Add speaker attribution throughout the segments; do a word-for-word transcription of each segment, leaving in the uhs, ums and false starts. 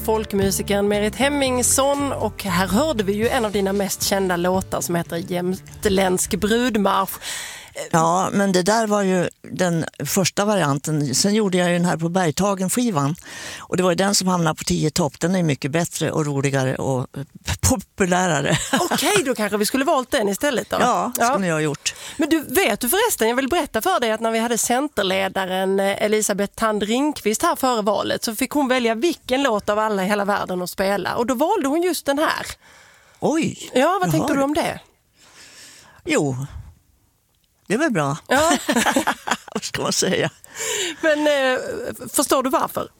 Speaker 1: folkmusikern Merit Hemmingsson, och här hörde vi ju en av dina mest kända låtar som heter Jämtländsk brudmarsch.
Speaker 2: Ja, men det där var ju den första varianten. Sen gjorde jag ju den här på Bergtagen-skivan. Och det var ju den som hamnade på tio topp. Den är mycket bättre och roligare och populärare.
Speaker 1: Okej, då kanske vi skulle valt den istället då.
Speaker 2: Ja, det skulle jag ha gjort.
Speaker 1: Men du, vet du förresten, jag vill berätta för dig att när vi hade centerledaren Elisabeth Thand Ringqvist här före valet, så fick hon välja vilken låt av alla i hela världen att spela. Och då valde hon just den här.
Speaker 2: Oj!
Speaker 1: Ja, vad tänkte du om det?
Speaker 2: Jo, det är väl bra.
Speaker 1: Ja.
Speaker 2: Vad ska man säga?
Speaker 1: Men eh, förstår du varför?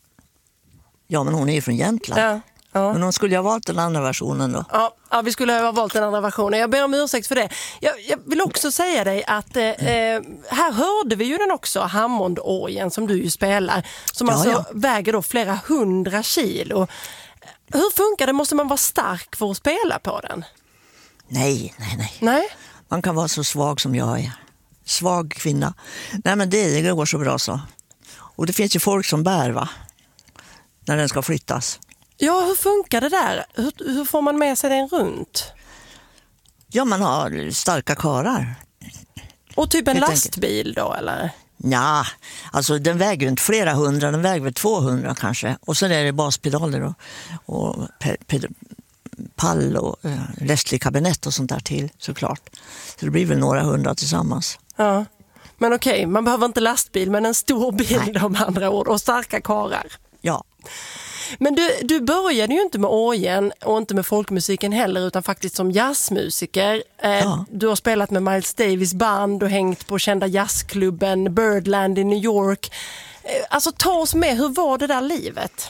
Speaker 2: Ja, men hon är ju från Jämtland.
Speaker 1: Ja. Ja.
Speaker 2: Men hon skulle ha valt den andra versionen då.
Speaker 1: Ja, ja, vi skulle ha valt den andra versionen. Jag ber om ursäkt för det. Jag, jag vill också säga dig att eh, här hörde vi ju den också, Hammondorgeln som du ju spelar. Som
Speaker 2: Ja,
Speaker 1: alltså
Speaker 2: ja.
Speaker 1: väger då flera hundra kilo. Hur funkar det? Måste man vara stark för att spela på den?
Speaker 2: Nej, nej, nej.
Speaker 1: Nej?
Speaker 2: Man kan vara så svag som jag är. Svag kvinna. Nej, men det, det går så bra så. Och det finns ju folk som bär, va? När den ska flyttas.
Speaker 1: Ja, hur funkar det där? Hur, hur får man med sig den runt?
Speaker 2: Ja, man har starka karar.
Speaker 1: Och typ en
Speaker 2: Helt
Speaker 1: lastbil då, eller?
Speaker 2: Ja, alltså den väger inte flera hundra, den väger väl tvåhundra kanske. Och så är det baspedaler och, och pe, pe, pall och uh, lästlig kabinett och sånt där till, såklart. Så det blir väl några hundra tillsammans.
Speaker 1: Ja, men okej, man behöver inte lastbil, men en stor bil.
Speaker 2: Nej.
Speaker 1: Om andra ord, och starka karar.
Speaker 2: Ja.
Speaker 1: Men du, du började ju inte med orgeln och inte med folkmusiken heller, utan faktiskt som jazzmusiker. Eh,
Speaker 2: Ja.
Speaker 1: Du har spelat med Miles Davis band och hängt på kända jazzklubben Birdland i New York. Eh, alltså ta oss med, hur var det där livet?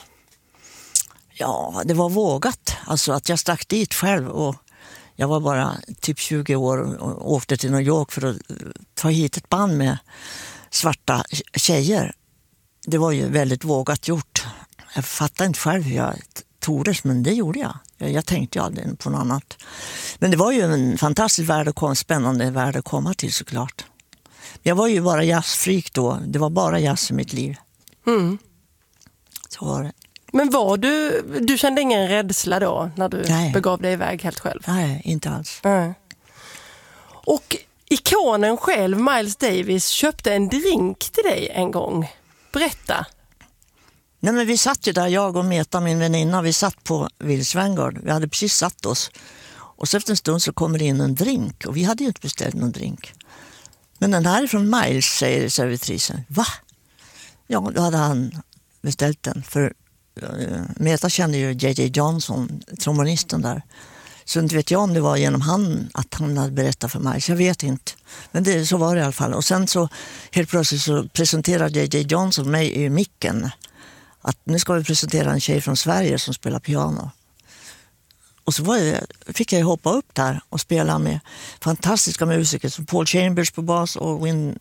Speaker 2: Ja, det var vågat. Alltså att jag stack dit själv och jag var bara typ tjugo år och åkte till New York för att ta hit ett band med svarta tjejer. Det var ju väldigt vågat gjort. Jag fattade inte själv hur jag tordes, men det gjorde jag. Jag, jag tänkte ju aldrig på något annat. Men det var ju en fantastisk värld att komma, spännande värld att komma till, såklart. Jag var ju bara jazzfreak då. Det var bara jazz i mitt liv.
Speaker 1: Mm.
Speaker 2: Så var det.
Speaker 1: Men var du, du kände ingen rädsla då när du
Speaker 2: Nej.
Speaker 1: begav dig iväg helt själv?
Speaker 2: Nej, inte alls.
Speaker 1: Nej. Och ikonen själv, Miles Davis, köpte en drink till dig en gång. Berätta.
Speaker 2: Nej, men vi satt ju där, jag och Meta, min väninna, vi satt på Willys Vanguard. Vi hade precis satt oss. Och så efter en stund så kommer det in en drink. Och vi hade ju inte beställt någon drink. Men den här är från Miles, säger servitrisen. Va? Ja, då hade han beställt den. För uh, Meta kände ju J J Johnson, trombonisten där. Så inte vet jag om det var genom han att han hade berättat för Miles. Jag vet inte. Men det, så var det i alla fall. Och sen så helt plötsligt så presenterade J J Johnson mig i micken. Att nu ska vi presentera en tjej från Sverige som spelar piano. Och så var jag, fick jag hoppa upp där och spela med fantastiska musiker som Paul Chambers på bas och Win,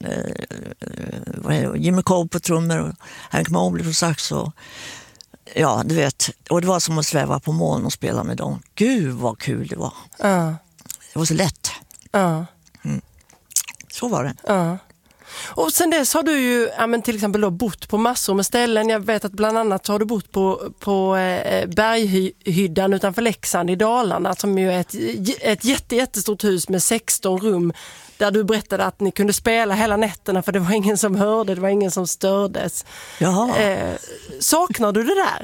Speaker 2: eh, Jimmy Cobb på trummor och Hank Mobley på sax. Och, ja, du vet. Och det var som att sväva på moln och spela med dem. Gud vad kul det var.
Speaker 1: Ja.
Speaker 2: Det var så lätt.
Speaker 1: Ja.
Speaker 2: Mm. Så var det.
Speaker 1: Ja. Och sen dess har du ju ja, men till exempel då bott på massor med ställen. Jag vet att bland annat har du bott på, på eh, Berghyddan utanför Leksand i Dalarna, som ju är ett, ett jätte, jättestort hus med sexton rum, där du berättade att ni kunde spela hela nätterna för det var ingen som hörde, det var ingen som stördes.
Speaker 2: Jaha.
Speaker 1: Eh, saknar du det där?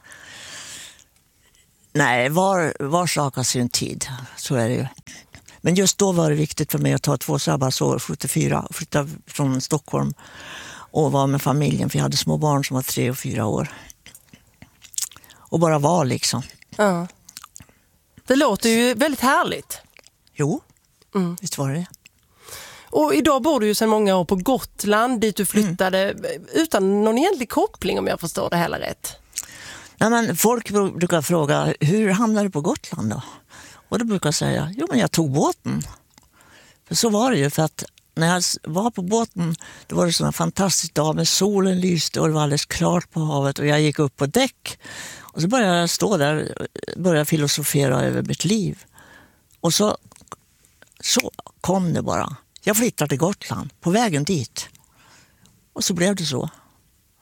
Speaker 2: Nej, var, var sak har sin tid. Så är det ju. Men just då var det viktigt för mig att ta två sabbatsår, sjuttiofyra, och flytta från Stockholm och vara med familjen, för jag hade små barn som var tre och fyra år. Och bara vara liksom.
Speaker 1: Ja. Det låter ju väldigt härligt.
Speaker 2: Jo,
Speaker 1: mm.
Speaker 2: visst var det.
Speaker 1: Och idag bor du ju sedan många år på Gotland, dit du flyttade mm. utan någon egentlig koppling, om jag förstår det hela rätt.
Speaker 2: Nej, men folk brukar fråga, hur hamnade du på Gotland då? Och då brukar jag säga, jo men jag tog båten. För så var det ju, för att när jag var på båten, då var det såna fantastisk dag med solen lyste och det var alldeles klart på havet och jag gick upp på däck. Och så började jag stå där och började filosofera över mitt liv. Och så, så kom det bara. Jag flyttade till Gotland på vägen dit. Och så blev det så.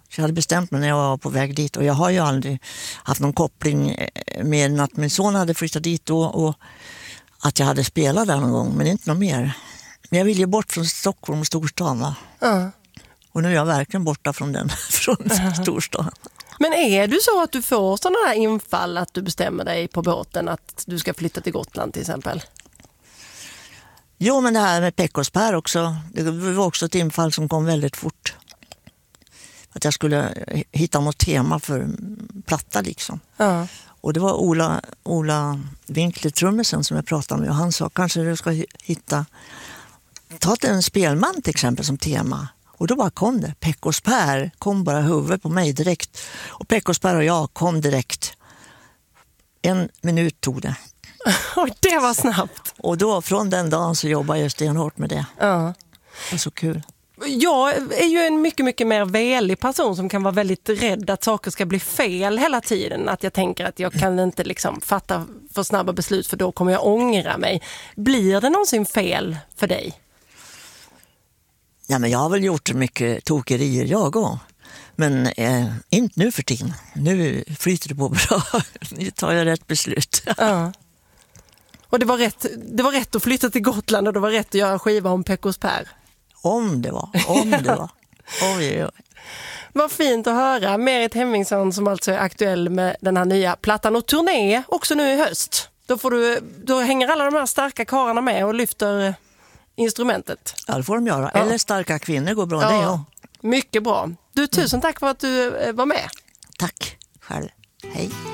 Speaker 2: Så jag hade bestämt mig när jag var på väg dit. Och jag har ju aldrig haft någon koppling med att min son hade flyttat dit då. Och att jag hade spelat där någon gång, men inte något mer. Men jag ville ju bort från Stockholm och storstan, va?
Speaker 1: Uh.
Speaker 2: Och nu är jag verkligen borta från den, från uh. storstan.
Speaker 1: Men är du så att du får sådana här infall att du bestämmer dig på båten att du ska flytta till Gotland till exempel?
Speaker 2: Jo, men det här med Pekosper också, det var också ett infall som kom väldigt fort. Att jag skulle hitta något tema för platta liksom.
Speaker 1: Uh.
Speaker 2: Och det var Ola, Ola Winkler, trummisen, som jag pratade med. Och han sa, kanske du ska hitta, ta en spelman till exempel som tema. Och då bara kom det. Pekosper kom bara huvudet på mig direkt. Och Pekosper och jag kom direkt. En minut tog det.
Speaker 1: Och det var snabbt.
Speaker 2: Och då från den dagen så jobbade jag stenhårt med det.
Speaker 1: Ja.
Speaker 2: Det var så kul.
Speaker 1: Jag är ju en mycket, mycket mer velig person som kan vara väldigt rädd att saker ska bli fel hela tiden. Att jag tänker att jag kan inte liksom fatta för snabba beslut för då kommer jag ångra mig. Blir det någonsin fel för dig?
Speaker 2: Ja, men jag har väl gjort mycket tokerier jag också. Men eh, inte nu för tiden. Nu flyter det på bra. Nu tar jag rätt beslut.
Speaker 1: Ja. Och det var, rätt, det var rätt att flytta till Gotland och det var rätt att göra skiva om Pekosper.
Speaker 2: Om det var, om det var. Oj, oj.
Speaker 1: Vad fint att höra. Merit Hemmingsson som alltså är aktuell med den här nya plattan och turné också nu i höst. Då, får du, då hänger alla de här starka karlarna med och lyfter instrumentet.
Speaker 2: Ja, det får de göra.
Speaker 1: Ja.
Speaker 2: Eller starka kvinnor går bra,
Speaker 1: ja.
Speaker 2: det ja.
Speaker 1: Mycket bra. Du, tusen tack för att du var med.
Speaker 2: Tack själv. Hej.